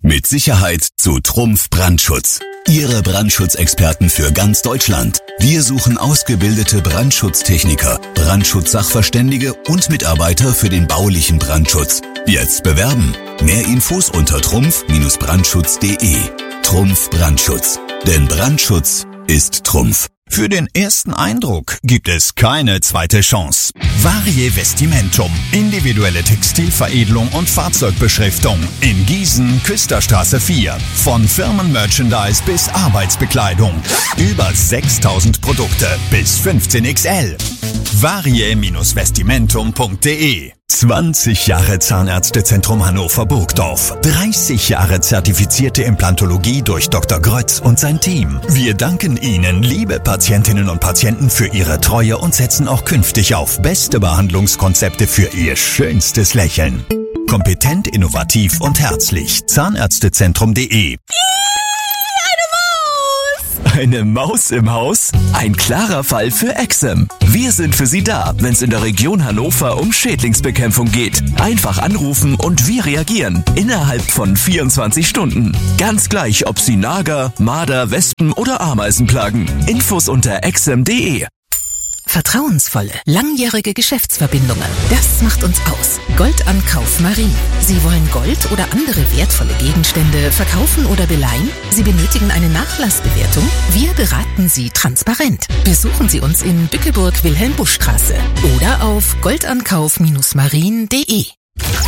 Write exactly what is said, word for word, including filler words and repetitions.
Mit Sicherheit zu Trumpf Brandschutz. Ihre Brandschutzexperten für ganz Deutschland. Wir suchen ausgebildete Brandschutztechniker, Brandschutzsachverständige und Mitarbeiter für den baulichen Brandschutz. Jetzt bewerben. Mehr Infos unter trumpf brandschutz punkt de. Trumpf Brandschutz. Denn Brandschutz ist Trumpf. Für den ersten Eindruck gibt es keine zweite Chance. Varie Vestimentum. Individuelle Textilveredelung und Fahrzeugbeschriftung. In Gießen, Küsterstraße vier. Von Firmenmerchandise bis Arbeitsbekleidung. Über sechstausend Produkte bis fünfzehn X L. varie Vestimentum punkt de. zwanzig Jahre Zahnärztezentrum Hannover-Burgdorf. dreißig Jahre zertifizierte Implantologie durch Doktor Grötz und sein Team. Wir danken Ihnen, liebe Patientinnen und Patienten, für Ihre Treue und setzen auch künftig auf beste Behandlungskonzepte für Ihr schönstes Lächeln. Kompetent, innovativ und herzlich. Zahnärztezentrum punkt de. Eine Maus im Haus? Ein klarer Fall für Exem. Wir sind für Sie da, wenn es in der Region Hannover um Schädlingsbekämpfung geht. Einfach anrufen und wir reagieren. Innerhalb von vierundzwanzig Stunden. Ganz gleich, ob Sie Nager, Marder, Wespen oder Ameisen plagen. Infos unter exem punkt de. Vertrauensvolle, langjährige Geschäftsverbindungen. Das macht uns aus. Goldankauf Marien. Sie wollen Gold oder andere wertvolle Gegenstände verkaufen oder beleihen? Sie benötigen eine Nachlassbewertung? Wir beraten Sie transparent. Besuchen Sie uns in Bückeburg-Wilhelm-Busch-Straße oder auf goldankauf Bindestrich marien punkt de.